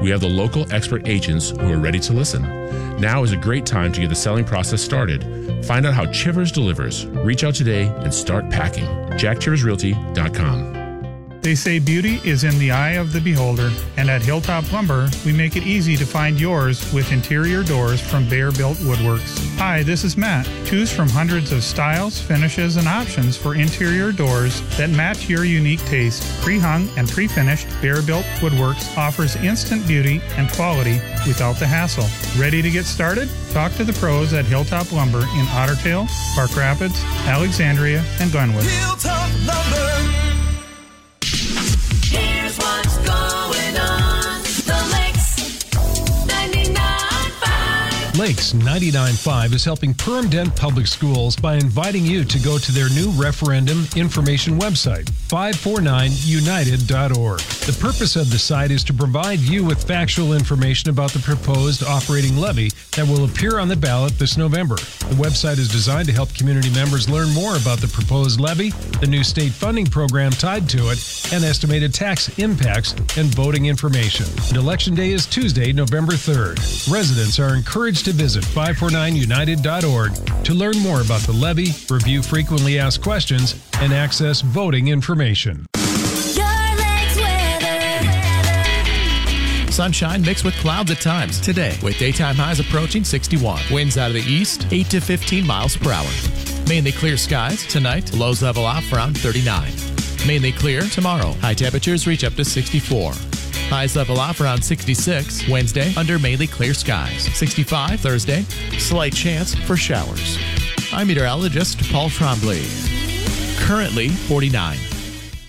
we have the local expert agents who are ready to listen. Now is a great time to get the selling process started. Find out how Chivers delivers. Reach out today and start packing. JackChiversRealty.com. They say beauty is in the eye of the beholder, and at Hilltop Lumber, we make it easy to find yours with interior doors from Bear Built Woodworks. Hi, this is Matt. Choose from hundreds of styles, finishes, and options for interior doors that match your unique taste. Pre-hung and pre-finished, Bear Built Woodworks offers instant beauty and quality without the hassle. Ready to get started? Talk to the pros at Hilltop Lumber in Otter Tail, Park Rapids, Alexandria, and Glenwood. Hilltop Lumber. Here's what's going on. The Lakes 99.5. Lakes 99.5 is helping Perham-Dent Public Schools by inviting you to go to their new referendum information website, 549united.org. The purpose of the site is to provide you with factual information about the proposed operating levy that will appear on the ballot this November. The website is designed to help community members learn more about the proposed levy, the new state funding program tied to it, and estimated tax impacts and voting information. And Election Day is Tuesday, November 3rd. Residents are encouraged to visit 549united.org to learn more about the levy, review frequently asked questions, and access voting information. Sunshine mixed with clouds at times today, with daytime highs approaching 61. Winds out of the east, 8 to 15 miles per hour. Mainly clear skies tonight, lows level off around 39. Mainly clear tomorrow. High temperatures reach up to 64. Highs level off around 66 Wednesday under mainly clear skies. 65 Thursday, slight chance for showers. I'm meteorologist Paul Trombley. Currently 49.